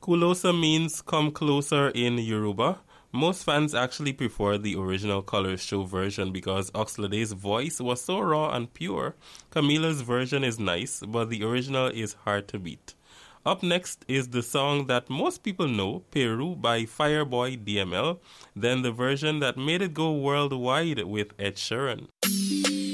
Kulosa means come closer in Yoruba. Most fans actually prefer the original Colors Show version because Oxlade's voice was so raw and pure. Camila's version is nice, but the original is hard to beat. Up next is the song that most people know, Peru by Fireboy DML, then the version that made it go worldwide with Ed Sheeran.